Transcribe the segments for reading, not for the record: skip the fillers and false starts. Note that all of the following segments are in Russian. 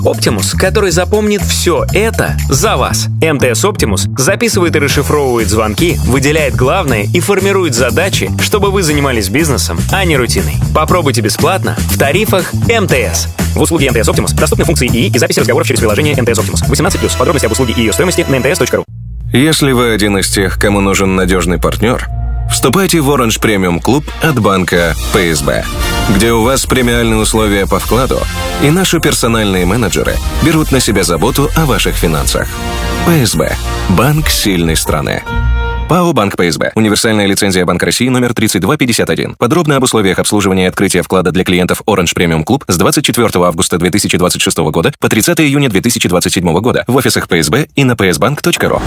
Optimus, который запомнит все это за вас. МТС Optimus записывает и расшифровывает звонки, выделяет главное и формирует задачи, чтобы вы занимались бизнесом, а не рутиной. Попробуйте бесплатно в тарифах МТС. В услуге МТС Optimus доступны функции ИИ и записи разговоров через приложение МТС Optimus. 18+. Подробности об услуге и ее стоимости на mts.ru. Если вы один из тех, кому нужен надежный партнер, вступайте в Orange Premium Club от банка ПСБ, где у вас премиальные условия по вкладу, и наши персональные менеджеры берут на себя заботу о ваших финансах. ПСБ. Банк сильной страны. ПАО «Банк ПСБ». Универсальная лицензия Банка России номер 3251. Подробно об условиях обслуживания и открытия вклада для клиентов Orange Premium Club с 24 августа 2026 года по 30 июня 2027 года в офисах ПСБ и на psbank.ru.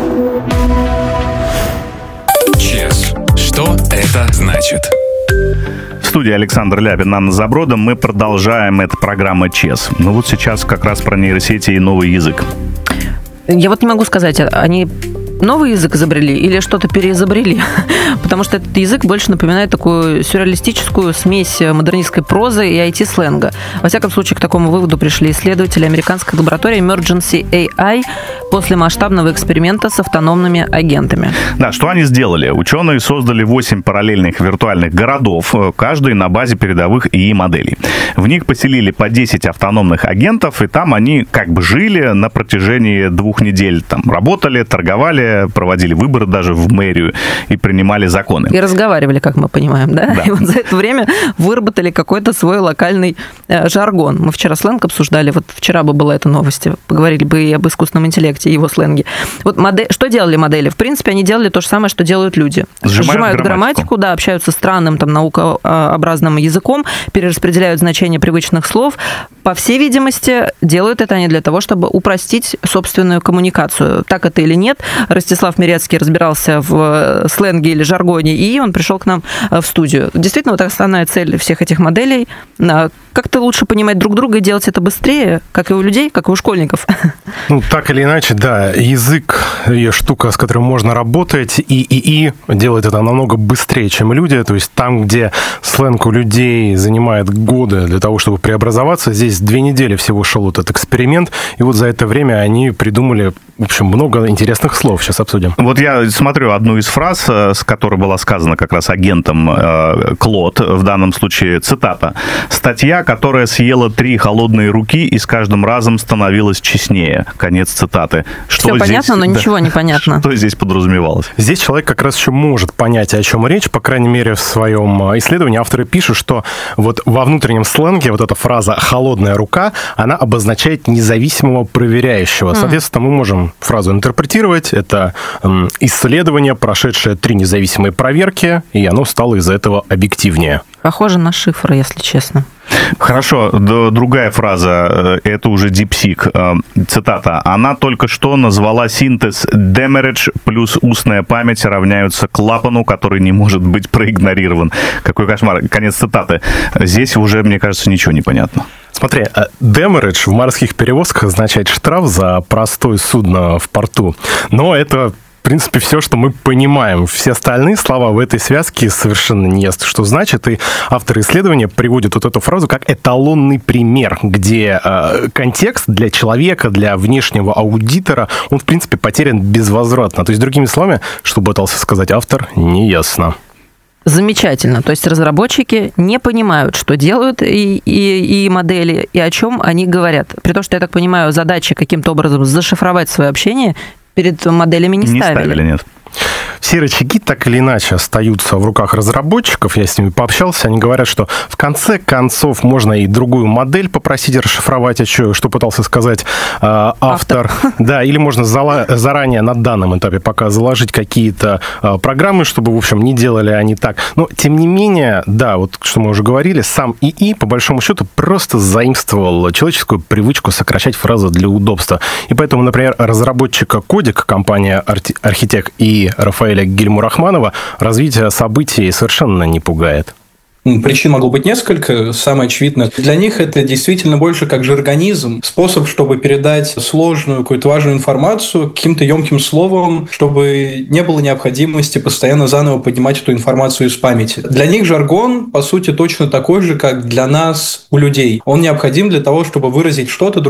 ЧЕС. Что это значит? В студии Александр Ляпин, Анна Заброда. Мы продолжаем. Это программа ЧЕС. Ну вот сейчас как раз про нейросети и новый язык. Я вот не могу сказать, они новый язык изобрели или что-то переизобрели, потому что этот язык больше напоминает такую сюрреалистическую смесь модернистской прозы и IT-сленга. Во всяком случае, к такому выводу пришли исследователи американской лаборатории Emergency AI после масштабного эксперимента с автономными агентами. Да, что они сделали? Ученые создали 8 параллельных виртуальных городов, каждый на базе передовых ИИ-моделей. В них поселили по 10 автономных агентов, и там они как бы жили на протяжении 2 недель. Там работали, торговали, проводили выборы даже в мэрию и принимали законы. И разговаривали, как мы понимаем, да? Да. И вот за это время выработали какой-то свой локальный жаргон. Мы вчера сленг обсуждали, вот вчера бы была эта новость, поговорили бы и об искусственном интеллекте, и его сленге. Вот что делали модели? В принципе, они делали то же самое, что делают люди. Сжимают грамматику, да, общаются странным там наукообразным языком, перераспределяют значения привычных слов. По всей видимости, делают это они для того, чтобы упростить собственную коммуникацию. Так это или нет? Ростислав Мирецкий разбирался в сленге или жаргоне, и он пришел к нам в студию. Действительно, вот основная цель всех этих моделей как-то лучше понимать друг друга и делать это быстрее, как и у людей, как и у школьников. Ну, так или иначе, да, язык – штука, с которой можно работать, и ИИ делает это намного быстрее, чем люди. То есть там, где сленг у людей занимает годы для того, чтобы преобразоваться, здесь 2 недели всего шел этот эксперимент, и вот за это время они придумали, в общем, много интересных слов. Сейчас обсудим. Вот я смотрю одну из фраз, с которой была сказана как раз агентом Клод, в данном случае цитата. «Статья, которая съела 3 холодные руки и с каждым разом становилась честнее». Конец цитаты. Что все здесь, понятно, но ничего не понятно. Что здесь подразумевалось? Здесь человек как раз еще может понять, о чем речь. По крайней мере, в своем исследовании авторы пишут, что вот во внутреннем сленге вот эта фраза «холодная рука», она обозначает независимого проверяющего. Соответственно, мы можем фразу интерпретировать. Это исследование, прошедшее 3 независимые проверки, и оно стало из-за этого объективнее. Похоже на шифры, если честно. Хорошо, другая фраза, это уже DeepSeek, цитата. «Она только что назвала синтез Demeridge плюс устная память равняются клапану, который не может быть проигнорирован». Какой кошмар. Конец цитаты. Здесь уже, мне кажется, ничего не понятно. Смотри, demurrage в морских перевозках означает штраф за простое судно в порту. Но это, в принципе, все, что мы понимаем. Все остальные слова в этой связке совершенно не ясно, что значит. И авторы исследования приводят вот эту фразу как эталонный пример, где контекст для человека, для внешнего аудитора, он, в принципе, потерян безвозвратно. То есть, другими словами, что пытался сказать автор, не ясно. Замечательно. То есть разработчики не понимают, что делают и модели, и о чем они говорят. При том, что, я так понимаю, задача каким-то образом зашифровать свое общение перед моделями не ставили. Не ставили, нет. Все рычаги так или иначе остаются в руках разработчиков. Я с ними пообщался. Они говорят, что в конце концов можно и другую модель попросить расшифровать, что пытался сказать автор. Да, или можно заранее на данном этапе пока заложить какие-то программы, чтобы, в общем, не делали они так. Но, тем не менее, да, вот что мы уже говорили, сам ИИ, по большому счету, просто заимствовал человеческую привычку сокращать фразы для удобства. И поэтому, например, разработчика Кодик, компания Architect и Рафаэля Гильмурахманова, развитие событий совершенно не пугает. Причин могло быть несколько. Самое очевидное, для них это действительно больше как жаргонизм, способ, чтобы передать сложную, какую-то важную информацию каким-то емким словом, чтобы не было необходимости постоянно заново поднимать эту информацию из памяти. Для них жаргон, по сути, точно такой же, как для нас у людей. Он необходим для того, чтобы выразить что-то